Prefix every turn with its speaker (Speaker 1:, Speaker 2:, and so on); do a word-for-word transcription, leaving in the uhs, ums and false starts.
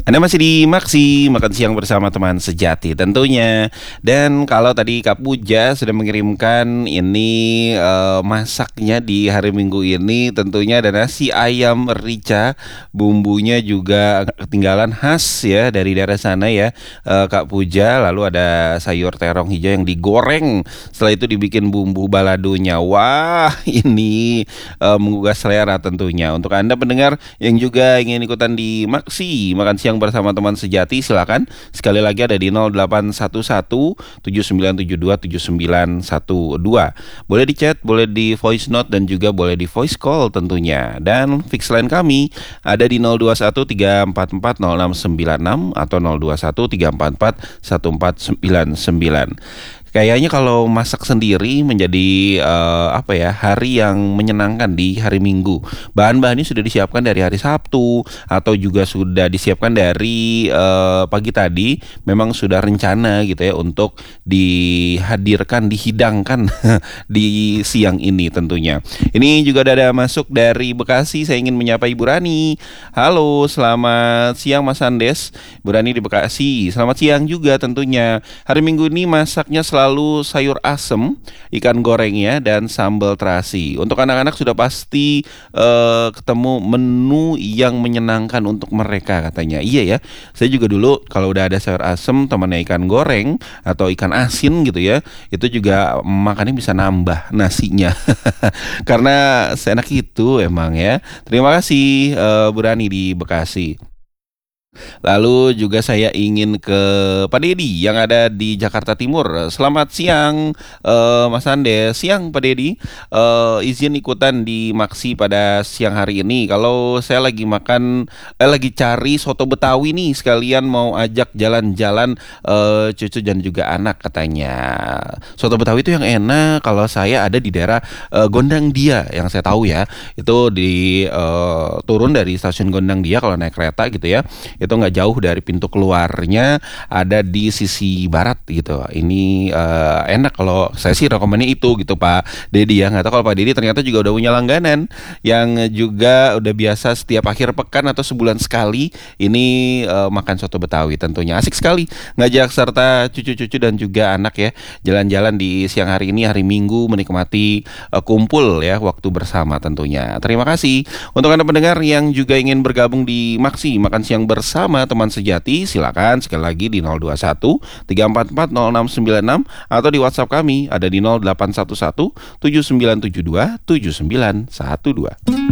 Speaker 1: Anda masih di Maksi, makan siang bersama teman sejati tentunya. Dan kalau tadi Kak Puja sudah mengirimkan ini eh, masaknya di hari Minggu ini, tentunya ada nasi ayam rica, bumbunya juga ketinggalan khas ya dari daerah sana ya, eh, Kak Puja. Lalu ada sayur terong hijau yang digoreng, setelah itu dibikin bumbu baladonya. Wah, ini eh, menggugah selera tentunya. Untuk Anda pendengar yang juga ingin ikutan di Maksi, makan siang bersama teman sejati, silakan. Sekali lagi ada di nol delapan satu satu tujuh sembilan tujuh dua tujuh sembilan satu dua. Boleh di chat, boleh di voice note, dan juga boleh di voice call tentunya. Dan fix line kami ada di nol dua satu tiga empat empat nol enam sembilan enam atau nol dua satu tiga empat empat satu empat sembilan sembilan. Kayaknya kalau masak sendiri menjadi uh, apa ya, hari yang menyenangkan di hari Minggu. Bahan-bahannya sudah disiapkan dari hari Sabtu atau juga sudah disiapkan dari uh, pagi tadi. Memang sudah rencana gitu ya untuk dihadirkan, dihidangkan di siang ini tentunya. Ini juga ada masuk dari Bekasi. Saya ingin menyapa Ibu Rani. Halo, selamat siang Mas Andes. Ibu Rani di Bekasi. Selamat siang juga tentunya. Hari Minggu ini masaknya selalu lalu sayur asem, ikan gorengnya, dan sambal terasi. Untuk anak-anak sudah pasti uh, ketemu menu yang menyenangkan untuk mereka katanya. Iya ya, saya juga dulu kalau udah ada sayur asem temannya ikan goreng atau ikan asin gitu ya, itu juga makannya bisa nambah nasinya. Karena seenak itu emang ya. Terima kasih uh, Bu Rani di Bekasi. Lalu juga saya ingin ke Pak Dedi yang ada di Jakarta Timur. Selamat siang eh, Mas Andes. Siang Pak Dedi. Eh, izin ikutan di Maksi pada siang hari ini. Kalau saya lagi makan, eh, lagi cari soto Betawi nih, sekalian mau ajak jalan-jalan eh, cucu dan juga anak katanya. Soto Betawi itu yang enak kalau saya ada di daerah eh, Gondang Dia, yang saya tahu ya. Itu di eh, turun dari stasiun Gondang Dia kalau naik kereta gitu ya. Itu nggak jauh dari pintu keluarnya, ada di sisi barat gitu. Ini uh, enak, kalau saya sih rekomennya itu gitu Pak Dedi ya. Nggak tahu kalau Pak Dedi ternyata juga udah punya langganan yang juga udah biasa setiap akhir pekan atau sebulan sekali ini uh, makan soto Betawi tentunya. Asik sekali ngajak serta cucu-cucu dan juga anak ya jalan-jalan di siang hari ini, hari Minggu, menikmati uh, kumpul ya waktu bersama tentunya. Terima kasih untuk Anda pendengar yang juga ingin bergabung di Maksi makan siang bersama sama teman sejati, silakan sekali lagi di nol dua satu tiga empat empat nol enam sembilan enam atau di WhatsApp kami ada di nol delapan satu satu tujuh sembilan tujuh dua tujuh sembilan satu dua.